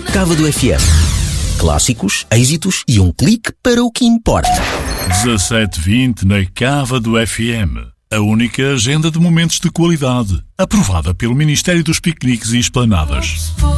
Cava do FM. Clássicos, êxitos e um clique para o que importa. 17:20 na Cava do FM. A única agenda de momentos de qualidade, aprovada pelo Ministério dos Piqueniques e Esplanadas.